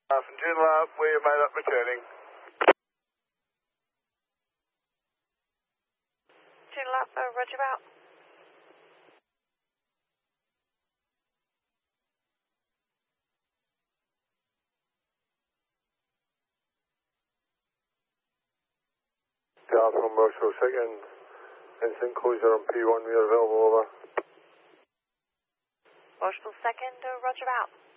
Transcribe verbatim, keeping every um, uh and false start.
From Joondalup, we have made up returning. Joondalup, uh, roger out. Yeah, from Marshall second. Instant closure on P one, we are available, over. Marshall second, uh, roger out.